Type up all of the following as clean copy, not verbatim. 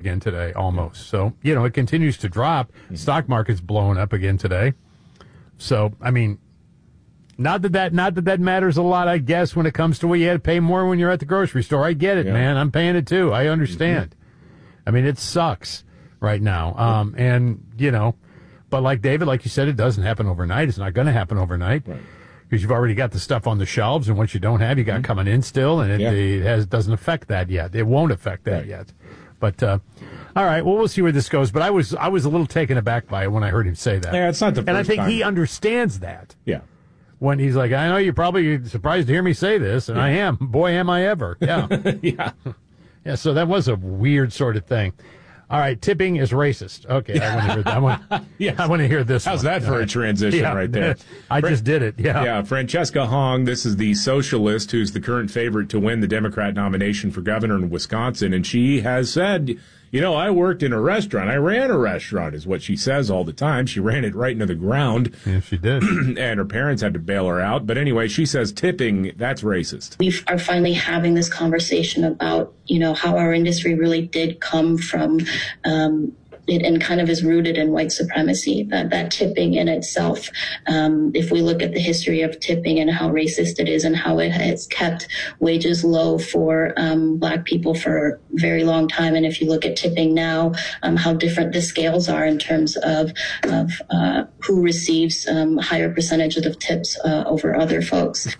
again today, almost. So, it continues to drop. Stock market's blowing up again today. So, I mean, not that matters a lot, I guess, when it comes to what you had to pay more when you're at the grocery store. I get it, man. I'm paying it too. I understand. I mean, it sucks right now. But like David, like you said, it doesn't happen overnight. It's not going to happen overnight. Right. Because you've already got the stuff on the shelves, and what you don't have, you got coming in still, and it doesn't affect that yet. It won't affect that yet. But all right, well, we'll see where this goes. But I was a little taken aback by it when I heard him say that. Yeah, it's not the first time. And I think he understands that. Yeah. When he's like, I know you're probably surprised to hear me say this, and I am. Boy, am I ever. Yeah. Yeah. So that was a weird sort of thing. All right, tipping is racist. Okay, I want to hear that. I want to hear this. How's that for a transition right there? I just did it, Yeah, Francesca Hong, this is the socialist who's the current favorite to win the Democrat nomination for governor in Wisconsin, and she has said, I worked in a restaurant. I ran a restaurant, is what she says all the time. She ran it right into the ground. Yeah, she did. And her parents had to bail her out. But anyway, she says tipping, that's racist. We are finally having this conversation about, how our industry really did come from it and kind of is rooted in white supremacy, that tipping in itself. If we look at the history of tipping and how racist it is and how it has kept wages low for Black people for a very long time. And if you look at tipping now, how different the scales are in terms of who receives higher percentages of tips over other folks.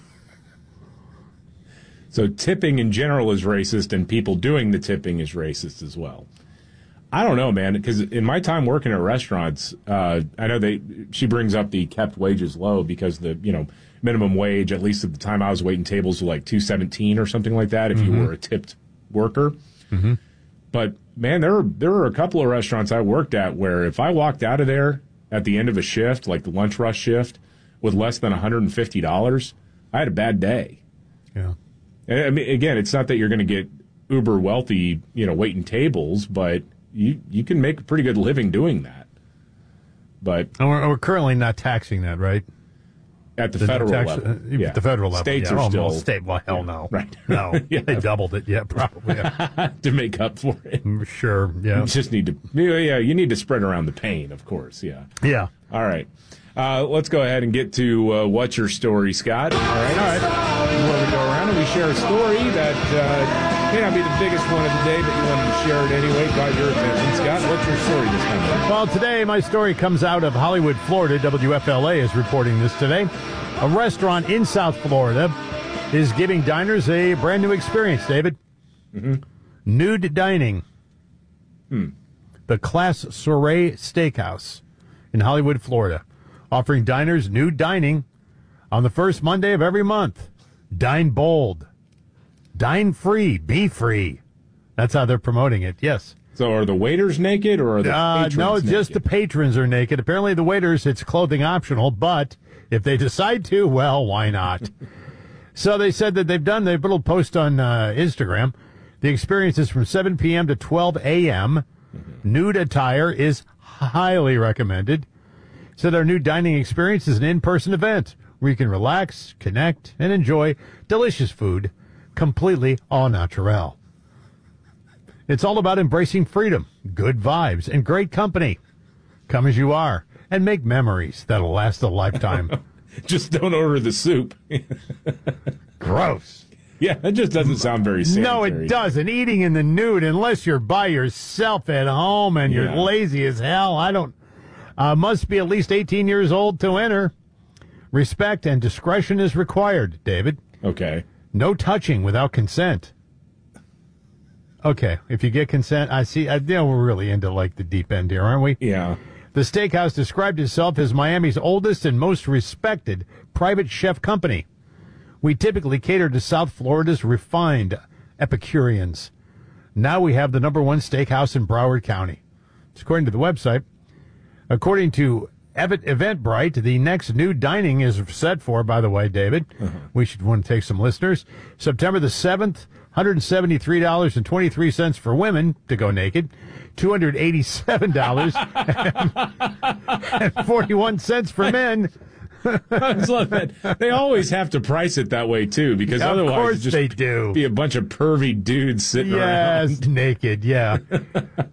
So tipping in general is racist, and people doing the tipping is racist as well. I don't know, man, because in my time working at restaurants, I know she brings up the kept wages low because the, minimum wage, at least at the time I was waiting tables, was like $2.17 or something like that if you were a tipped worker. Mm-hmm. But, man, there were a couple of restaurants I worked at where if I walked out of there at the end of a shift, like the lunch rush shift, with less than $150, I had a bad day. Yeah. I mean, again, it's not that you're going to get uber wealthy, waiting tables, but you can make a pretty good living doing that. But and we're currently not taxing that, right? At the federal level. At the federal level. States are still. Well, hell no. Right. No. They doubled it. Yeah, probably. Yeah. To make up for it. Sure. Yeah. You just need to, you need to spread around the pain, of course. Yeah. Yeah. All right. Let's go ahead and get to What's Your Story, Scott. All right. Where we go around and we share a story that may not be the biggest one of the day, but you wanted to share it anyway. Got your attention. Scott, what's your story this time? Well, today my story comes out of Hollywood, Florida. WFLA is reporting this today. A restaurant in South Florida is giving diners a brand new experience, David. Mm-hmm. Nude dining. The Class Soiree Steakhouse in Hollywood, Florida, offering diners nude dining on the first Monday of every month. Dine bold. Dine free. Be free. That's how they're promoting it, yes. So are the waiters naked or are the patrons No, naked? just the patrons are naked. Apparently the waiters, it's clothing optional, but if they decide to, well, why not? So they said that they've put a little post on Instagram. The experience is from 7 p.m. to 12 a.m. Nude attire is highly recommended. So their new dining experience is an in-person event where you can relax, connect, and enjoy delicious food, completely au naturel. It's all about embracing freedom, good vibes, and great company. Come as you are and make memories that'll last a lifetime. Just don't order the soup. Gross. Yeah, that just doesn't sound very sanitary. No, it doesn't. Eating in the nude, unless you're by yourself at home and you're lazy as hell, must be at least 18 years old to enter. Respect and discretion is required, David. Okay. No touching without consent. Okay, if you get consent, I see. We're really into like the deep end here, aren't we? Yeah. The steakhouse described itself as Miami's oldest and most respected private chef company. We typically cater to South Florida's refined Epicureans. Now we have the number one steakhouse in Broward County. It's according to the website. According to Eventbrite, the next new dining is set for, by the way, David, we should want to take some listeners, September the 7th, $173.23 for women to go naked, $287.41 for men. I just love that. They always have to price it that way, too, because otherwise they do. Be a bunch of pervy dudes sitting around. Yes, naked, yeah.